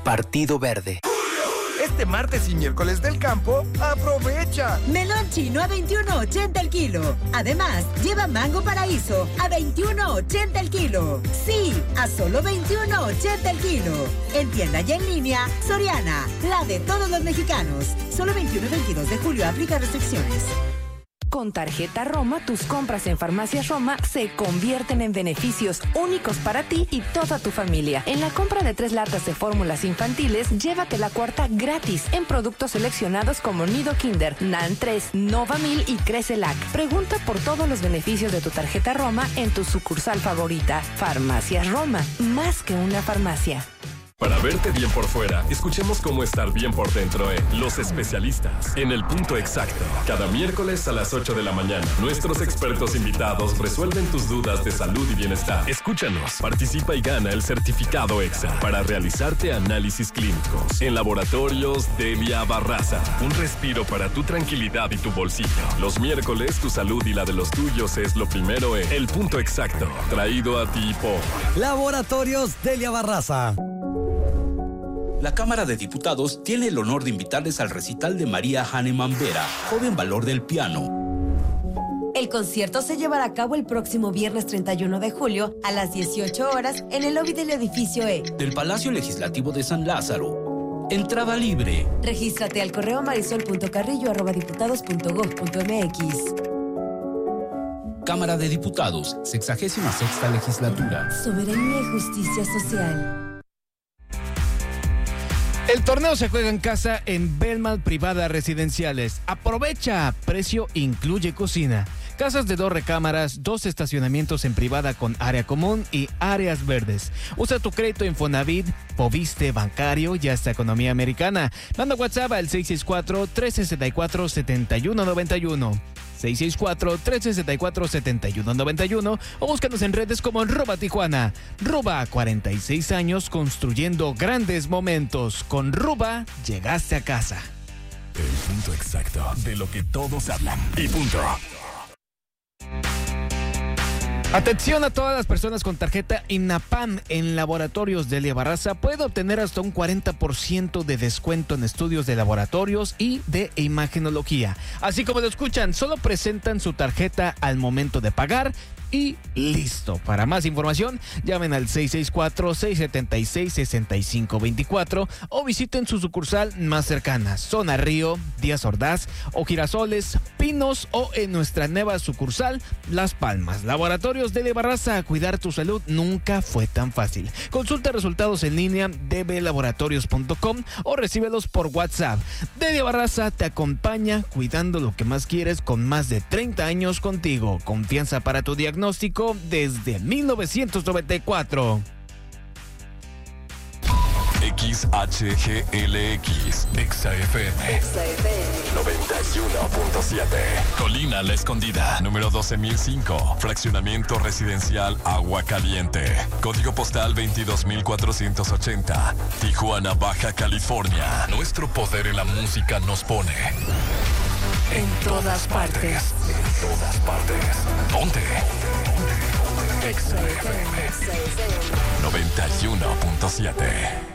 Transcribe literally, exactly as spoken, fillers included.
Partido Verde. Este martes y miércoles del campo, aprovecha. Melón chino a veintiuno ochenta el kilo. Además, lleva mango paraíso a veintiuno ochenta el kilo. Sí, a solo veintiuno ochenta el kilo. En tienda y en línea, Soriana, la de todos los mexicanos. Solo veintiuno y veintidós de julio, aplica restricciones. Con Tarjeta Roma, tus compras en Farmacias Roma se convierten en beneficios únicos para ti y toda tu familia. En la compra de tres latas de fórmulas infantiles, llévate la cuarta gratis en productos seleccionados como Nido Kinder, Nan tres, Novamil y Crecelac. Pregunta por todos los beneficios de tu Tarjeta Roma en tu sucursal favorita. Farmacias Roma, más que una farmacia. Para verte bien por fuera, escuchemos cómo estar bien por dentro en Los Especialistas, en el punto exacto. Cada miércoles a las ocho de la mañana, nuestros expertos invitados resuelven tus dudas de salud y bienestar. Escúchanos, participa y gana el certificado EXA para realizarte análisis clínicos. En Laboratorios Delia Barraza, un respiro para tu tranquilidad y tu bolsillo. Los miércoles, tu salud y la de los tuyos es lo primero en El Punto Exacto, traído a ti por Laboratorios Delia Barraza. La Cámara de Diputados tiene el honor de invitarles al recital de María Hahnemann Vera, joven valor del piano. El concierto se llevará a cabo el próximo viernes treinta y uno de julio a las dieciocho horas en el lobby del edificio E del Palacio Legislativo de San Lázaro. Entrada libre. Regístrate al correo marisol.carrillo arroba diputados punto gob punto mx. Cámara de Diputados, sexagésima sexta legislatura. Soberanía y justicia social. El torneo se juega en casa en Belmont Privada Residenciales. Aprovecha, precio incluye cocina. Casas de dos recámaras, dos estacionamientos en privada con área común y áreas verdes. Usa tu crédito Infonavit, Foviste, bancario y hasta economía americana. Manda WhatsApp al seis seis cuatro, tres seis cuatro, siete uno nueve uno. seis seis cuatro, tres seis cuatro, siete uno nueve uno o búscanos en redes como Roba Tijuana. Ruba, cuarenta y seis años construyendo grandes momentos. Con Ruba, llegaste a casa. El punto exacto de lo que todos hablan. Y punto. Atención a todas las personas con tarjeta INAPAM en Laboratorios Delia Barraza. Puede obtener hasta un cuarenta por ciento de descuento en estudios de laboratorios y de imagenología. Así como lo escuchan, solo presentan su tarjeta al momento de pagar y listo. Para más información, llamen al seis seis cuatro, seis siete seis, seis cinco dos cuatro o visiten su sucursal más cercana, Zona Río, Díaz Ordaz o Girasoles, Pinos o en nuestra nueva sucursal, Las Palmas. Laboratorios Delia Barraza, cuidar tu salud nunca fue tan fácil. Consulta resultados en línea d b laboratorios punto com o recíbelos por WhatsApp. Delia Barraza te acompaña cuidando lo que más quieres con más de treinta años contigo. Confianza para tu diagnóstico desde mil novecientos noventa y cuatro. X H G L X, Exa F M, noventa y uno punto siete. Colina La Escondida, número doce mil cinco, fraccionamiento residencial Agua Caliente, código postal veintidós mil cuatrocientos ochenta, Tijuana, Baja California. Nuestro poder en la música nos pone en todas partes. En todas partes. ¿Dónde? Exa F M noventa y uno punto siete.